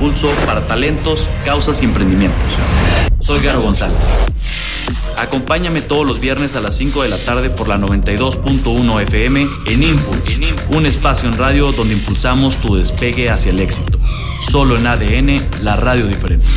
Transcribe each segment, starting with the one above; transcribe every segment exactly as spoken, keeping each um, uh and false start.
impulso para talentos, causas y emprendimientos. Soy Garo González. Acompáñame todos los viernes a las cinco de la tarde por la noventa y dos punto uno F M en Impulse, un espacio en radio donde impulsamos tu despegue hacia el éxito. Solo en A D N, la radio diferente.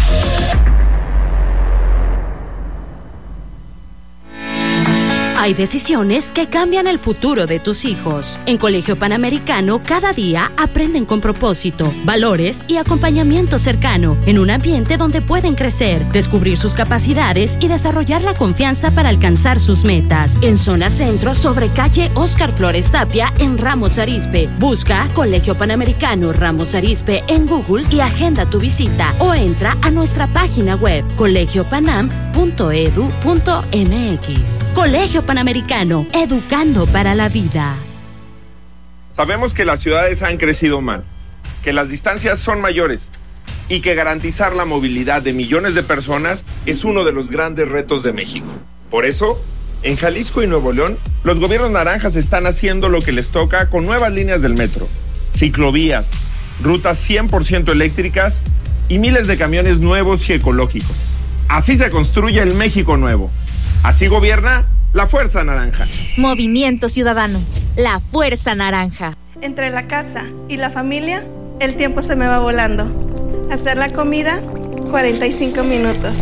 Hay decisiones que cambian el futuro de tus hijos. En Colegio Panamericano, cada día aprenden con propósito, valores y acompañamiento cercano, en un ambiente donde pueden crecer, descubrir sus capacidades y desarrollar la confianza para alcanzar sus metas. En zona centro, sobre calle Óscar Flores Tapia, en Ramos Arizpe. Busca Colegio Panamericano Ramos Arizpe en Google y agenda tu visita, o entra a nuestra página web colegio panam punto edu punto m x. Colegio Panamericano, educando para la vida. Sabemos que las ciudades han crecido mal, que las distancias son mayores y que garantizar la movilidad de millones de personas es uno de los grandes retos de México. Por eso, en Jalisco y Nuevo León, los gobiernos naranjas están haciendo lo que les toca con nuevas líneas del metro, ciclovías, rutas cien por ciento eléctricas y miles de camiones nuevos y ecológicos. Así se construye el México nuevo. Así gobierna la Fuerza Naranja. Movimiento Ciudadano, la Fuerza Naranja. Entre la casa y la familia, el tiempo se me va volando. Hacer la comida, cuarenta y cinco minutos.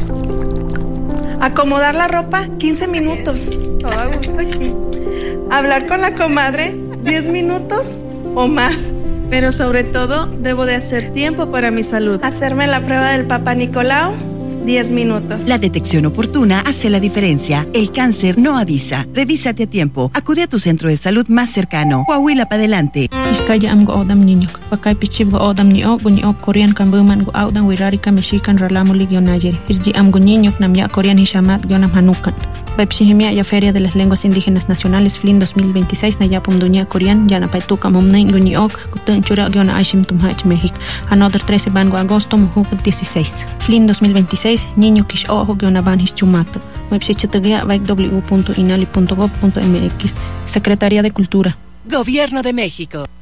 Acomodar la ropa, quince minutos. Todo a gusto aquí. Hablar con la comadre, diez minutos o más. Pero sobre todo, debo de hacer tiempo para mi salud. Hacerme la prueba del Papá Nicolau, diez minutos. La detección oportuna hace la diferencia. El cáncer no avisa. Revísate a tiempo. Acude a tu centro de salud más cercano. Coahuila para adelante. Iskaya am go odam niño. Pakai pichib go odam ni ok ni ok Korean kan buman go odam wirari kan mexican ralamo ligio nayeri. Irji am go niño nam ya Korean hishamat gonam hanukan. Pepsihimia ya Feria de las Lenguas Indígenas Nacionales F L I N dos mil veintiséis na ya pumduña Korean ya na paituka momnay go ni ok gutun chura gona ashim tumhach México. Another trece van go agosto mujuk dieciséis. F L I N dos mil veintiséis niño kish ojo gona van hischumato. Website baik w punto inali punto gov punto m x. Secretaría de Cultura. Gobierno de México.